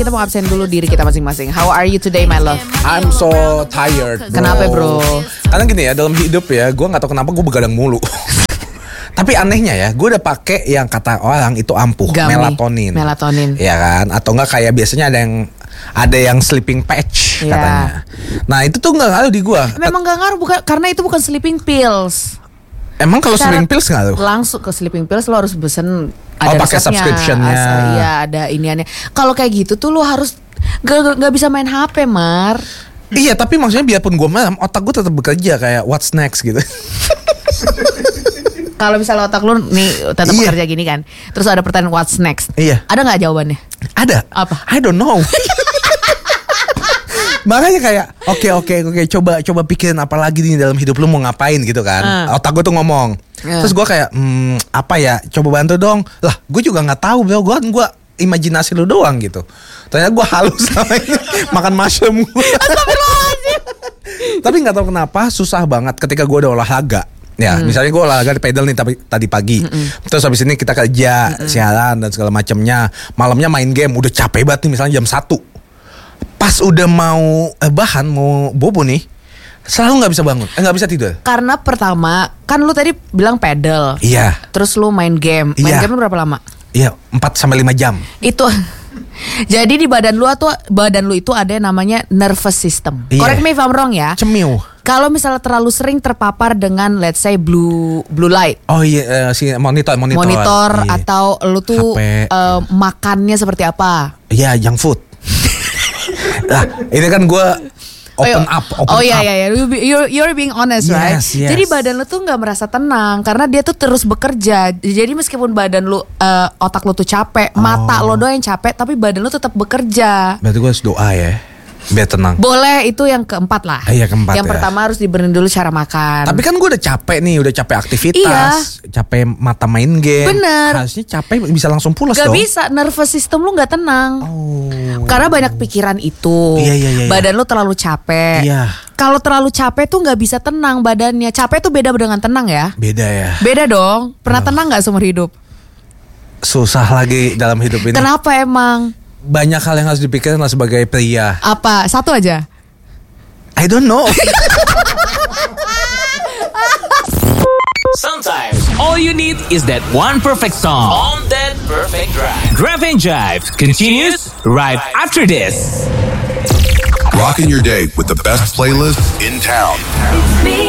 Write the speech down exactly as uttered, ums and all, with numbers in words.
kita mau absen dulu diri kita masing-masing. How are you today, my love? I'm so tired, bro. Kenapa, bro? Karena gini ya, dalam hidup ya, gue nggak tahu kenapa gue begadang mulu. Tapi anehnya ya, gue udah pakai yang kata orang itu ampuh, Gummy. melatonin. Melatonin. Ya kan? Atau enggak kayak biasanya ada yang ada yang sleeping patch Iya. katanya. Nah itu tuh nggak ngaruh di gue. Memang gak ngaruh bukan karena itu bukan sleeping pills. Emang kalau Syarat- sleeping pills ngaruh? Langsung ke sleeping pills lo harus pesen ada Oh, pakai resepnya, subscription-nya. asal- Iya ada iniannya. Kalau kayak gitu tuh lo harus gak, gak bisa main H P, Mar. Iya, tapi maksudnya biarpun gue malam, otak gue tetap bekerja kayak what's next gitu. Kalau misalnya otak lu nih tetap Iya. bekerja gini kan, terus ada pertanyaan what's next? Iya. Ada nggak jawabannya? Ada. Apa? I don't know. Makanya kayak oke oke oke coba coba pikirin apa lagi nih dalam hidup lu mau ngapain gitu kan. Uh. Otak gue tuh ngomong. Uh. Terus gue kayak hmm, apa ya? Coba bantu dong. Lah, gue juga nggak tahu, bro. Gue gue imajinasi lu doang gitu. Ternyata gue halus sama ini makan mushroom gue. Tapi nggak tahu kenapa susah banget ketika gue udah olahraga. Ya, hmm. misalnya gue olahraga di pedal nih tapi tadi pagi. Mm-mm. Terus habis ini kita kerja, Mm-mm. siaran dan segala macamnya. Malamnya main game, udah capek banget nih misalnya jam satu. Pas udah mau eh, bahan mau bobo nih, selalu nggak bisa bangun, eh, nggak bisa tidur. Karena pertama kan lu tadi bilang pedal. Iya. Terus lu main game. Main Iya. game lu berapa lama? Iya, empat sampai lima jam. Itu. Jadi di badan lu tuh badan lu itu ada yang namanya nervous system. Iya. Correct me if I'm wrong ya. Cemiu. Kalau misalnya terlalu sering terpapar dengan let's say blue blue light, Oh iya, eh, si monitor monitor. monitor Iya. atau lu tuh H P. eh, makannya seperti apa? Iya, junk food. Nah, ini kan gue open oh, up, open oh iya up. iya iya, You- you're, you're being honest, Yes, right? yes. Jadi badan lu tuh nggak merasa tenang karena dia tuh terus bekerja. Jadi meskipun badan lu eh, otak lu tuh capek, mata Oh. lo doang yang capek, tapi badan lu tetap bekerja. Berarti gue harus doa ya, biar tenang. Boleh, itu yang keempat lah. Ah, iya, keempat Yang ya. pertama harus dibenerin dulu cara makan. Tapi kan gue udah capek nih, udah capek aktivitas, capek mata main game. Bener. Harusnya capek bisa langsung pulas Gak dong. bisa, nervous system lu gak tenang. Oh. Karena banyak pikiran itu. Iya, iya, iya, iya. Badan lu terlalu capek. Iya. Kalau terlalu capek tuh gak bisa tenang badannya. Capek tuh beda dengan tenang ya. Beda ya. Beda dong. Pernah tenang gak seumur hidup? Susah lagi dalam hidup ini. Kenapa emang? Banyak hal yang harus dipikirkan lah sebagai pria. Apa? Satu aja. I don't know. Sometimes all you need is that one perfect song on that perfect drive. Drive and Jive continues right after this. Rocking your day with the best playlist in town.